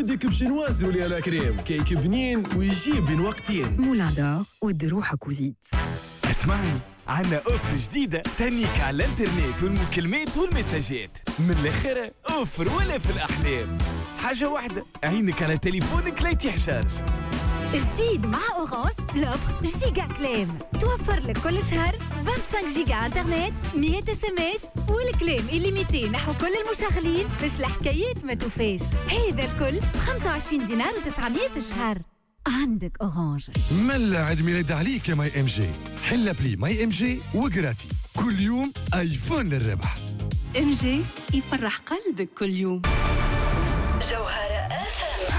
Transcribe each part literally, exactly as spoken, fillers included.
ودك بشنواز ولا لا كريم كيك بنين ويجيب بين وقتين. مولا دار ودي روحك وزيد. اسمعني، عنا اوفر جديدة تنيك على الانترنت والمكالمات والمساجات. من الاخر اوفر ولا في الاحلام. حاجة واحدة، عينك على تليفونك لا يتحشرش. جديد مع أورانج لوفر جيجا كلام، توفر لك كل شهر خمسة وعشرين جيجا انترنت، مية اس ام اس والكلام إليميتي نحو كل المشغلين باش الحكايات ما توفاش. هذا الكل ب خمسة وعشرين دينار وتسعمية في الشهر. عندك أورانج. ملا عيد ميلاد عليك يا ماي ام جي. حل بلي ماي ام جي وقراتي كل يوم ايفون للربح. ام جي يفرح قلبك كل يوم. جوهرة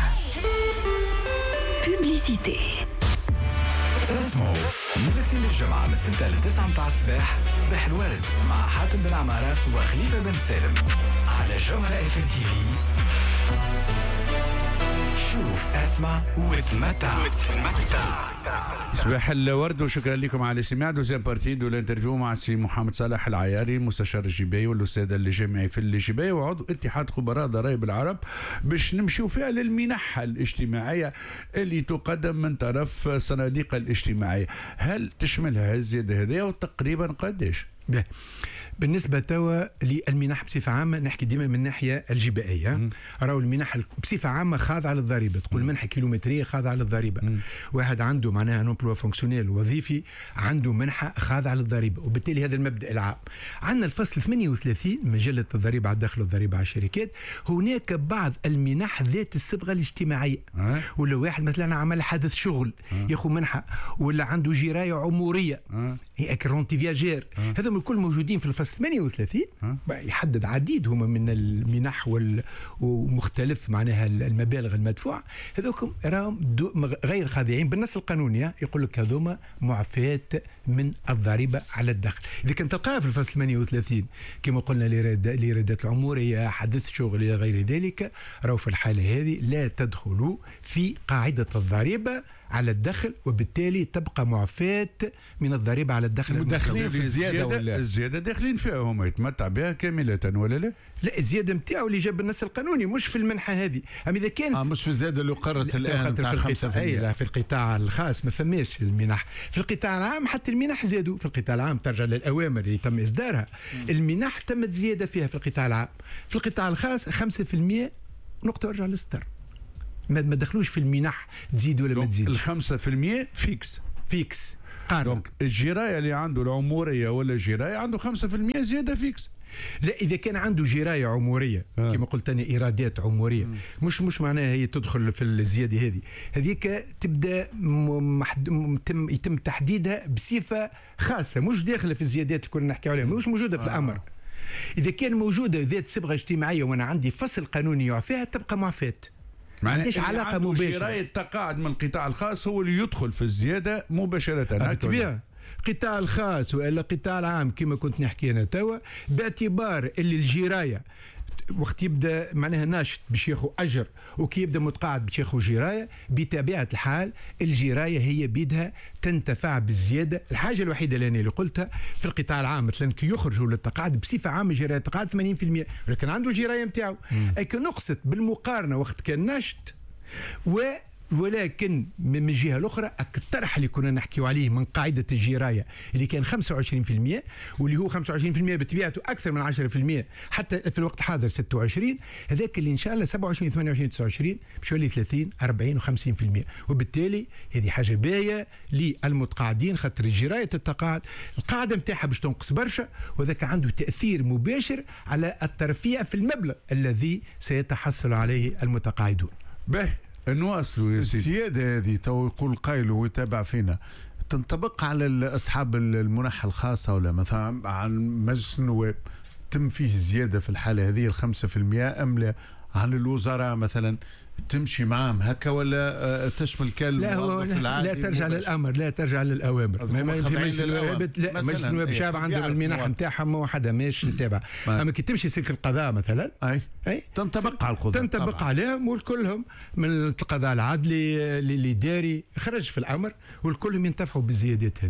بوبليسيتي. تسمعوا من الاثنين للجمعة من الستة للتسعة متاع الصباح صباح الورد مع حاتم بن عمارة وخليفة بن سالم على جوهرة اف ام تي في. شوف اسمع وتمتع. صباح الورد وشكرا لكم على الاستماع. دوزيام بارتي دو الانترفيو مع السي محمد صالح العياري مستشار الجباية والاستاذ الجامعي في الجباية وعضو اتحاد خبراء ضرائب العرب باش نمشيو فيها للمنح الاجتماعية اللي تقدم من طرف صناديق الاجتماعية. هل تشملها الزيادة هذه وتقريبا قداش؟ بالنسبة توا للمنح بصفة عامة نحكي ديما من الناحية الجبائية. راهو المنح بصفة عامة خاضعة للضريبة. تقول منحة كيلومترية خاضعة للضريبة. مم. واحد عنده معناها نومبلوا فونكسيونيل وظيفي عنده منحة خاضعة للضريبة، وبالتالي هذا المبدأ العام. عندنا الفصل ثمانية وثلاثين مجلة الضريبة على الدخل والضريبة على الشركات. هناك بعض المنح ذات الصبغة الاجتماعية. أه؟ ولا واحد مثلا عمل حدث شغل أه؟ ياخذ منحة، ولا عنده جراية عمورية أه؟ هي كرونتي فياجير. أه؟ هذا الكل موجودين في الفصل ثمانية وثلاثين. أه؟ يحدد عديد هما من المنح وال... ومختلف معناها المبالغ المدفوعة. هذوكم راهم غير خاضعين بالنص القانوني. يقول لك هذوما معفاة من الضريبة على الدخل. إذا كنت تلقاها في الفصل ثمانية وثلاثين كما قلنا الإيرادات العمورية حدث شغل إلى غير ذلك، راهو في الحالة هذه لا تدخلوا في قاعدة الضريبة على الدخل، وبالتالي تبقى معفاة من الضريبة على الدخل. مدخلين في الزيادة ولا الزيادة داخلين فيها هم يتمتع بها كاملة ولا لا؟ لا، الزيادة نتاعو اللي جاب النص القانوني مش في المنحة هذه. أما إذا كان آه مش في الزيادة اللي قررت الآن تاع خمسة في المية. لا، في القطاع الخاص ما فماش المنح. في القطاع العام حتى المنح زادوا. في القطاع العام ترجع للأوامر اللي تم إصدارها. م. المنح تمت زيادة فيها في القطاع العام. في القطاع الخاص خمسة في المية نقطة ارجع للستر. ما دخلوش في المنح تزيد ولا ما تزيد. الخمسة في المية فيكس فيكس قانون. دونك الجراية اللي عنده العمورية ولا الجراية عنده خمسة في المية زيادة فيكس. لا، إذا كان عنده جراية عمورية آه. كما قلت أنا إيرادات عمورية م. مش مش معناها هي تدخل في الزيادة هذه. هذيك تبدأ محد... يتم يتم تحديدها بصفة خاصة مش داخلة في الزيادات اللي كنا نحكي عليها، مش موجودة في آه. الأمر. إذا كان موجودة ذات صبغة اجتماعية وأنا عندي فصل قانوني يعفيها تبقى معفاة. ما عنديش علاقة مباشرة. جراية التقاعد من القطاع الخاص هو اللي يدخل في الزيادة مباشرة. بالطبيعة القطاع الخاص ولا القطاع العام كما كنت نحكي أنا توا، باعتبار اللي الجراية وقت يبدا معناها ناشط باش ياخذ اجر وكي يبدا متقاعد باش ياخذ جرايه، بطبيعه الحال الجرايه هي بيدها تنتفع بالزياده. الحاجه الوحيده اللي انا اللي قلتها في القطاع العام مثلا كي يخرجوا للتقاعد بصفه عامه جرايه التقاعد ثمانين في المية، ولكن عنده الجرايه نتاعو لكن نقصت بالمقارنه وقت كان ناشط. و ولكن من الجهه الاخرى الطرح اللي كنا نحكيو عليه من قاعده الجرايه اللي كان خمسة وعشرين في المية واللي هو خمسة وعشرين في المية بطبيعته اكثر من عشرة في المية حتى في الوقت الحاضر ستة وعشرين، هذاك اللي ان شاء الله سبعة وعشرين ثمانية وعشرين تسعة وعشرين باش يولي ثلاثين أربعين وخمسين في المية. وبالتالي هذه حاجه باهيه للمتقاعدين خاطر جرايه التقاعد القاعده نتاعها باش تنقص برشا، وذاك عنده تاثير مباشر على الترفيه في المبلغ الذي سيتحصل عليه المتقاعدون. به نواصلوا يا سيدي. السيادة هذه تو يقول قايل ويتابع فينا تنطبق على أصحاب المنح الخاصة ولا مثلا عن مجلس النواب تم فيه زيادة في الحالة هذه الخمسة في المئة أم لا؟ عن الوزراء مثلا تمشي معهم هكا ولا تشمل كل لا هو لا, لا ترجع للامر لا ترجع للاوامر. ما في مجلس النواب لا مجلس النواب الشعب عندهم المنح نتاعهم وحده ماشي تتابع. اما كي تمشي سلك القضاء مثلا اي اي تنطبق على القضاء تنطبق عليهم والكلهم من القضاء العدلي الاداري خرج في الامر والكلهم ينتفعوا بالزيادات هذه.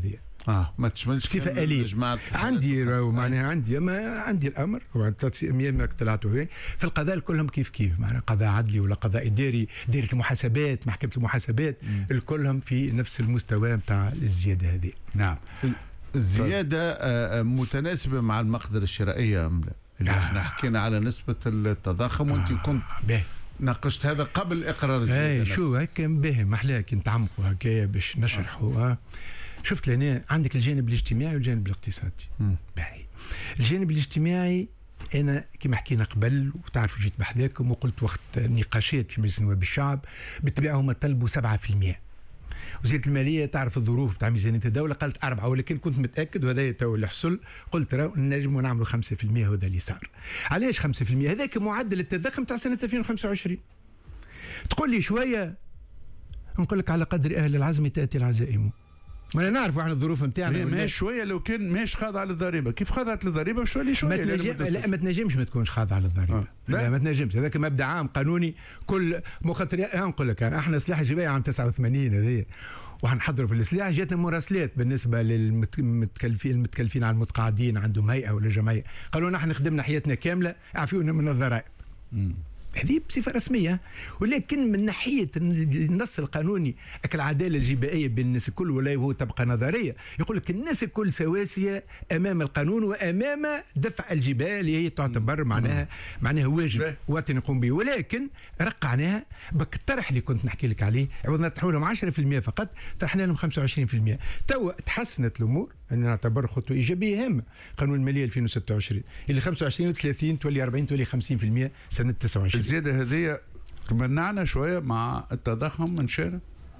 اه ما تشملش صفه اليه. عندي معناها عندي ما عندي الامر ما طلعته في القضاء كلهم كيف كيف معناها قضاء عدلي ولا قضاء اداري، دائره المحاسبات، محكمه المحاسبات، الكلهم في نفس المستوى نتاع الزياده هذه. نعم. الزياده متناسبه مع المقدره الشرائيه ام لا؟ اللي احنا حكينا على نسبه التضخم وانت كنت به. ناقشت هذا قبل اقرار الزياده. اي شو هكا باهي محلاك نتعمقوا هكايا باش نشرحوا. آه. شفت لنا عندك الجانب الاجتماعي والجانب الاقتصادي. باهي. الجانب الاجتماعي انا كما حكينا قبل وتعرفوا جيت بحذاكم وقلت وقت النقاشات في مجلس نواب الشعب بالطبيعه هما طلبوا سبعة في المئة. وزيرة الماليه تعرف الظروف تاع ميزانيه الدوله قالت أربعة، ولكن كنت متاكد وهذا تو اللي حصل، قلت راه نجموا نعملوا خمسة في المئة وهذا اللي صار. علاش خمسة في المئة؟ هذاك معدل التضخم تاع سنه ألفين وخمسة وعشرين. تقول لي شويه نقول لك على قدر اهل العزم تاتي العزائم. ما نعرفوا عن الظروف نتاعنا. ما شويه لو كان ماهيش خاضعه للضريبه، كيف خضعت للضريبه بشويه شويه؟ ما تنجم لا ما تنجمش ما تكونش خاضعه للضريبه. آه. لا. لا ما تنجمش، هذاك مبدا عام قانوني. كل مخاطر نقول لك احنا سلاح الجبايه عام تسعة وثمانين هذه وحنحضروا في السلاح، جاتنا مراسلات بالنسبه للمتكلفين المتكلفين على المتقاعدين عندهم هيئه ولا جمعيه، قالوا نحن خدمنا حياتنا كامله اعفونا من الضرائب. هذه بصفه رسميه، ولكن من ناحيه النص القانوني العداله الجبائيه بين الناس الكل ولا هو تبقى نظريه، يقول لك الناس الكل سواسيه امام القانون وامام دفع الجبايه اللي هي تعتبر معناها معناها واجب وطني يقوم به، ولكن رقعناها بك الطرح اللي كنت نحكي لك عليه عوضنا نطرحوا لهم عشرة في المئة فقط، طرحنا لهم خمسة وعشرين في المئة. تو تحسنت الامور، أنا نعتبر خطوة إيجابية هامة. قانون المالية ألفين وستة وعشرين اللي خمسة وعشرين وثلاثين تولي أربعين تولي خمسين في المئة سنة تسعة وعشرين. الزيادة هذه منعنا شوية مع التضخم من شارع.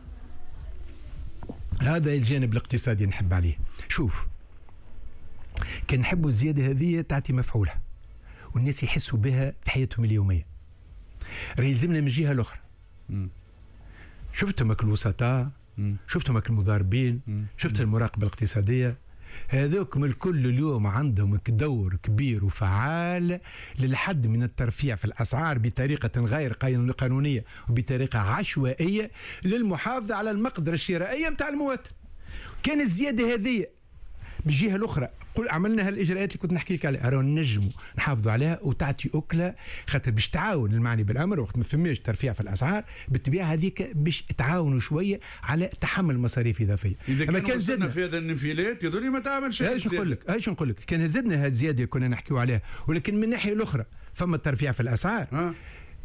هذا الجانب الاقتصادي نحب عليه. شوف كان نحبوا الزيادة هذه تعطي مفعولها والناس يحسوا بها في حياتهم اليومية. راهي يلزمنا من الجهة الأخرى. شفتهم الوسطاء، شفتهم المضاربين، شفت المراقبة الاقتصادية، هذوكم الكل اليوم عندهم دور كبير وفعال للحد من الترفيع في الأسعار بطريقة غير قانونية وبطريقة عشوائية للمحافظة على المقدرة الشرائية متاع المواطن. كان الزيادة هذه بالجهة الأخرى قل عملنا هالإجراءات اللي كنت نحكي لك عليها، راهو نجموا نحافظوا عليها وتعطي أكلة، خاطر باش تعاون المعني بالأمر وقت ما فماش ترفيع في الأسعار بالطبيعة هذيك باش تعاونوا شوية على تحمل مصاريف إضافية. إذا كان كان زدنا في هذا الانفلات يظل ما تعمل شيء. ايش نقول لك؟ ايش نقول لك؟ كان زدنا هذه الزيادة كنا نحكيوا عليها، ولكن من الناحية الأخرى فما الترفيع في الأسعار. آه.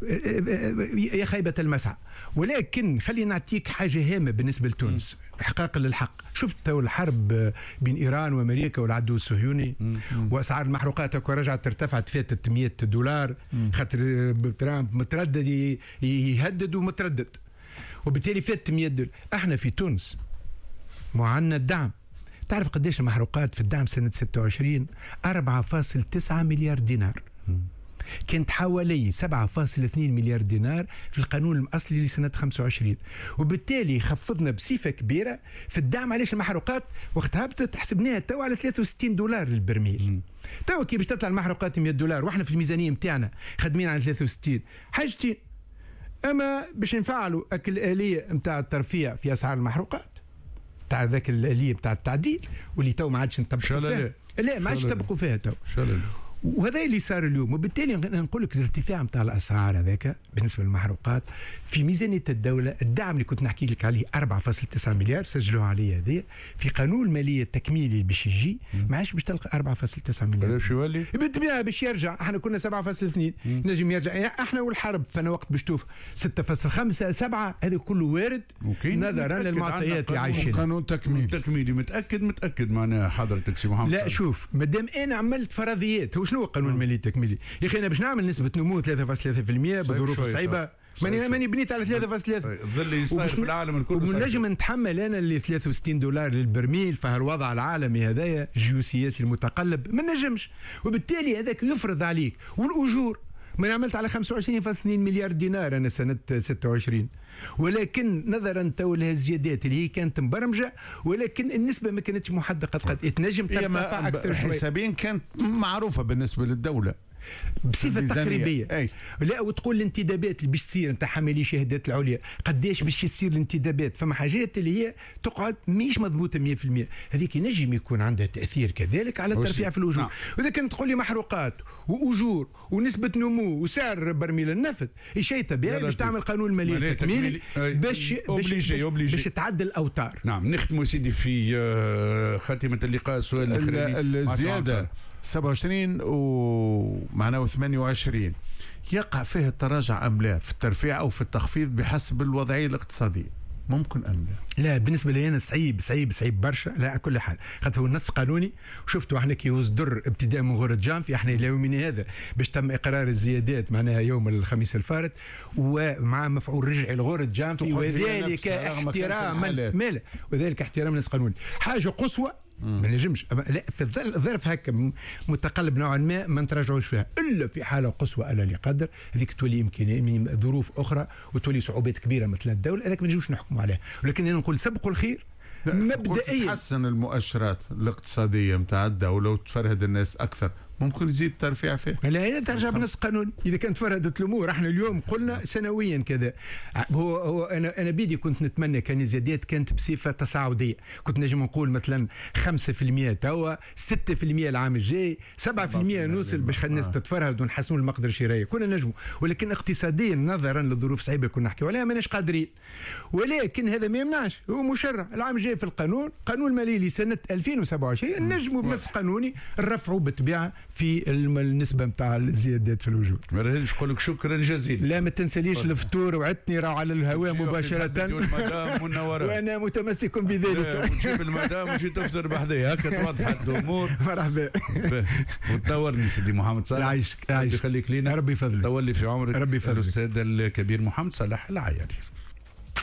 يا خيبة المسعى. ولكن خلينا نعطيك حاجة هامة بالنسبة لتونس إحقاقا للحق. شفت الحرب بين إيران وأمريكا والعدو الصهيوني وأسعار المحروقات رجعت ارتفعت فاتت مئة دولار خاطر ترامب متردد يهدد ومتردد وبالتالي فاتت مئة دولار. احنا في تونس معنا الدعم. تعرف قديش المحروقات في الدعم سنة ستة وعشرين؟ أربعة فاصلة تسعة مليار دينار. كانت حوالي سبعة فاصلة اثنين مليار دينار في القانون الأصلي لسنة خمسة وعشرين، وبالتالي خفضنا بصفة كبيرة في الدعم. علاش المحروقات وقت هبطت حسبناها تو على ثلاثة وستين دولار للبرميل. تو كي باش تطلع المحروقات مئة دولار واحنا في الميزانية متاعنا خادمين على ثلاثة وستين حاجتين، أما باش نفعلوا أكل الآلية متاع الترفيع في أسعار المحروقات تاع ذاك الآلية متاع التعديل واللي تو ما عادش نطبقوا فيها. لا ما عادش نطبقوا فيها تو. وهذا اللي صار اليوم. وبالتالي نقول لك الارتفاع نتاع الاسعار هذاك بالنسبه للمحروقات في ميزانيه الدوله، الدعم اللي كنت نحكي لك عليه أربعة فاصلة تسعة مليار سجلوها عليه هذه في قانون الماليه التكميلي باش يجي ما عادش باش تلقى أربعة فاصلة تسعة مليار. باش يولي بالطبيعه باش يرجع. احنا كنا سبعة فاصلة اثنين نجم يرجع احنا والحرب فانا وقت باش تشوف ستة فاصلة خمسة سبعة هذا كله وارد نظرا للمعطيات اللي عايشين. قانون تكميلي تكميلي متاكد متاكد معناها حضرتك سي محمد. لا شوف مادام انا عملت فرضيات هو شنو قانون الماليه التكميلي يا اخي؟ انا باش نعمل نسبه نمو ثلاثة فاصلة ثلاثة في المئة بالظروف الصعيبه ماني ماني بنيت على ثلاثة فاصلة ثلاثة ظل يصير في العالم الكل ونجم نتحمل انا اللي ثلاثة وستين دولار للبرميل في هالوضع العالمي هذايا الجيوسياسي المتقلب ما نجمش. وبالتالي هذاك يفرض عليك. والاجور ما عملت على خمسة وعشرين فاصلة اثنين مليار دينار انا سنه ستة وعشرين، ولكن نظرا تو لها الزيادات اللي هي كانت مبرمجه ولكن النسبه ما كانتش محدقه قد تنجم ترتفع اكثر شوي. حسابيا كانت معروفه بالنسبه للدوله بصفه تقريبيه. أي. لا وتقول الانتدابات اللي باش تصير نتاع حاملي شهادات العليا قداش باش تصير الانتدابات، فما حاجات اللي هي تقعد مش مضبوطه مية في المية، هذيك ينجم يكون عندها تاثير كذلك على الترفيع في الاجور. نعم. واذا كانت تقول لي محروقات واجور ونسبه نمو وسعر برميل النفط شيء طبيعي باش تعمل قانون مالي تكميلي باش باش, باش تعدل الاوتار. نعم. نختموا سيدي في خاتمه اللقاء السؤال الاخراني. الزياده سبعة وعشرين ومعناه ثمانية وعشرين يقع فيه التراجع ام لا في الترفيع او في التخفيض بحسب الوضعيه الاقتصاديه؟ ممكن ام لا؟ لا بالنسبه لي انا صعيب صعيب صعيب برشا. لا على كل حال خاطر هو النص قانوني وشفتوا احنا كي يصدر ابتداء من غور الجانفي احنا الى يومنا هذا باش تم اقرار الزيادات معناها يوم الخميس الفارط ومع مفعول رجعي لغور الجانفي وذلك احتراما ماله وذلك احتراما للنص قانوني حاجه قصوى ما نجمش. لا في الظرف هكا متقلب نوعا ما ما نتراجعوش فيها الا في حاله قصوى الا لقدر هذيك تولي يمكن ظروف اخرى وتولي صعوبات كبيره مثل الدوله هذاك ما نجموش نحكموا عليها. ولكن انا نقول سبقوا الخير مبدئيا. تحسن المؤشرات الاقتصاديه نتاع الدوله وتفرهد الناس اكثر ممكن يزيد الترفيع فيه. لا هي ترجع بنص قانوني اذا كانت فرهدت الامور. احنا اليوم قلنا سنويا كذا. هو هو انا انا بيدي كنت نتمنى كان الزيادات كانت بصفه تصاعديه، كنت نجم نقول مثلا خمسة في المية توا، ستة في المية العام الجاي، سبعة في المية نوصل باش الناس تتفرهد ونحسنوا المقدره الشرائيه، كنا نجموا. ولكن اقتصاديا نظرا للظروف الصعيبه كنا نحكيو عليها ماناش قادرين. ولكن هذا ما يمنعش هو مشرع العام الجاي في القانون قانون مالي لسنه ألفين وسبعة وعشرين نجموا بنص قانوني نرفعوا بالطبيعه في النسبه نتاع الزيادات في الوجود. ما راهيش نقول لك شكرا جزيلا. لا ما تنساليش الفطور وعدتني راه على الهواء مباشره وانا متمسك بذلك. وتجيب المدام وجي تفطر بحذايا هكا توضحت الامور. مرحبا. وتنورني سيدي محمد صالح. يعيشك يعيشك يخليك لينا. ربي يفضلك. تولي في عمرك ربي يفضلك. الاستاذ الكبير محمد صالح العياري.